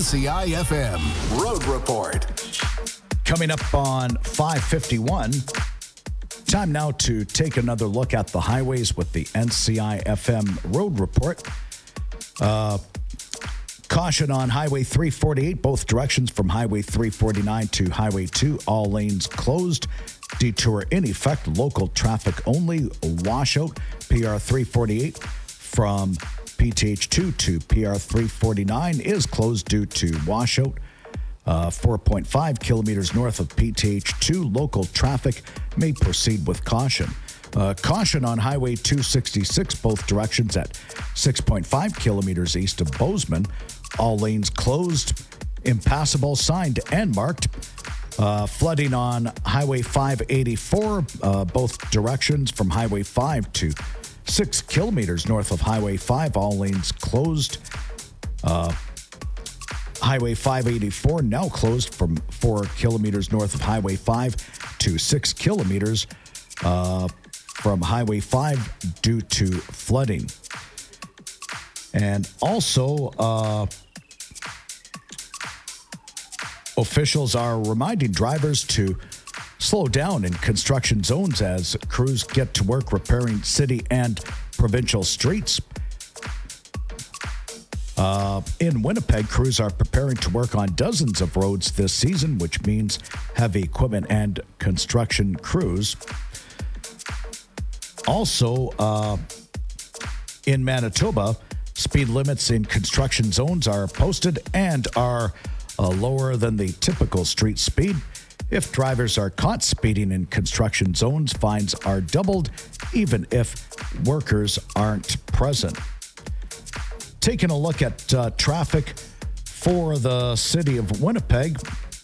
NCI FM Road Report. Coming up on 5:51, time now to take another look at the highways with the NCI FM Road Report. Caution on Highway 348, both directions from Highway 349 to Highway 2. All lanes closed. Detour in effect. Local traffic only. Washout. PR 348 from PTH 2 to PR 349 is closed due to washout. 4.5 kilometers north of PTH 2. Local traffic may proceed with caution. Caution on Highway 266, both directions at 6.5 kilometers east of Bozeman. All lanes closed, impassable, signed and marked. Flooding on Highway 584, both directions from Highway 5 to 6 kilometers north of Highway 5. All lanes closed. Highway 584 now closed from 4 kilometers north of Highway 5 to 6 kilometers from Highway 5 due to flooding. And also, officials are reminding drivers to slow down in construction zones as crews get to work repairing city and provincial streets. In Winnipeg, crews are preparing to work on dozens of roads this season, which means heavy equipment and construction crews. Also, in Manitoba, speed limits in construction zones are posted and are lower than the typical street speed. If drivers are caught speeding in construction zones, fines are doubled, even if workers aren't present. Taking a look at traffic for the city of Winnipeg.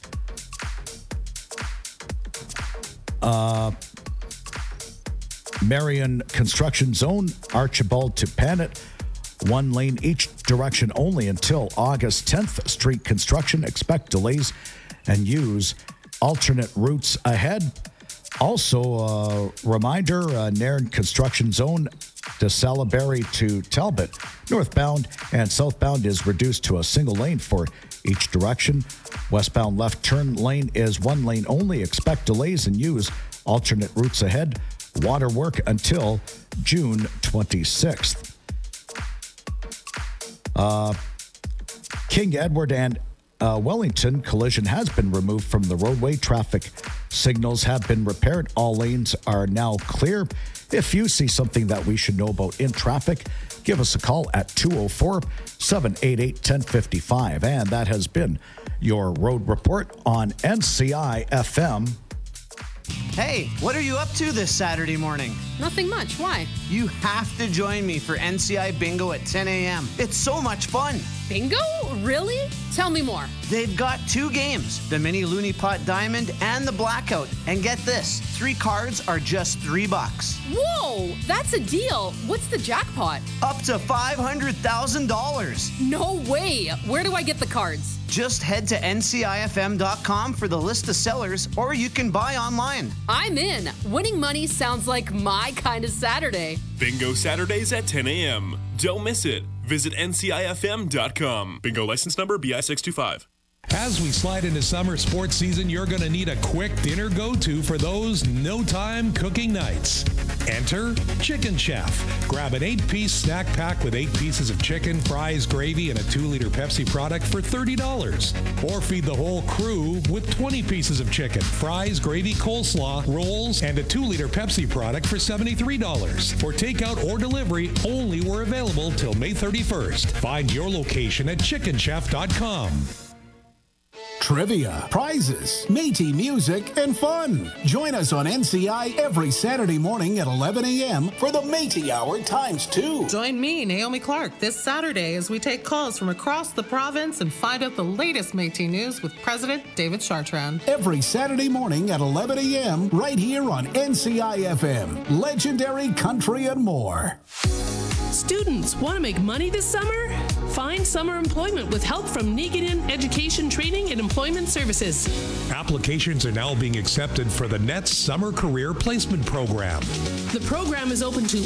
Marion Construction Zone, Archibald to Panet, one lane each direction only until August 10th. Street construction, expect delays and use alternate routes ahead. Also, a reminder, Nairn Construction Zone, de Salaberry to Talbot, northbound and southbound is reduced to a single lane for each direction. Westbound left turn lane is one lane only. Expect delays and use alternate routes ahead. Water work until June 26th. King Edward and Wellington collision has been removed from the roadway. Traffic signals have been repaired. All lanes are now clear. If you see something that we should know about in traffic, give us a call at 204-788-1055. And that has been your road report on NCI FM. Hey, what are you up to this Saturday morning? Nothing much. Why? You have to join me for NCI Bingo at 10 a.m. It's so much fun. Bingo? Really? Tell me more. They've got 2 games, the Mini Looney Pot Diamond and the Blackout. And get this, 3 cards are just $3. Whoa, that's a deal. What's the jackpot? Up to $500,000. No way. Where do I get the cards? Just head to ncifm.com for the list of sellers, or you can buy online. I'm in. Winning money sounds like my kind of Saturday. Bingo Saturdays at 10 a.m. Don't miss it. Visit ncifm.com. Bingo license number BI625. As we slide into summer sports season, you're going to need a quick dinner go-to for those no-time cooking nights. Enter Chicken Chef. Grab an 8-piece snack pack with 8 pieces of chicken, fries, gravy, and a 2-liter Pepsi product for $30. Or feed the whole crew with 20 pieces of chicken, fries, gravy, coleslaw, rolls, and a 2-liter Pepsi product for $73. For takeout or delivery, only were available till May 31st. Find your location at chickenchef.com. Trivia, prizes, Métis music, and fun. Join us on NCI every Saturday morning at 11 a.m. for the Métis Hour ×2. Join me, Naomi Clark, this Saturday as we take calls from across the province and find out the latest Métis news with President David Chartrand. Every Saturday morning at 11 a.m. right here on NCI FM. Legendary country and more. Students, want to make money this summer? Find summer employment with help from Niiganin Education Training and Employment Services. Applications are now being accepted for the NETS Summer Career Placement Program. The program is open to